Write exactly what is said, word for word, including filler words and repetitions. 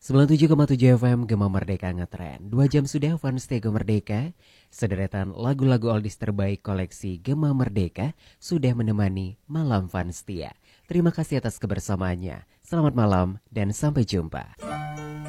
sembilan puluh tujuh koma tujuh F M Gema Merdeka ngetren. Dua jam sudah Fans Tego Merdeka. Sederetan lagu-lagu oldies terbaik koleksi Gema Merdeka sudah menemani malam Fanstia. Terima kasih atas kebersamaannya. Selamat malam dan sampai jumpa.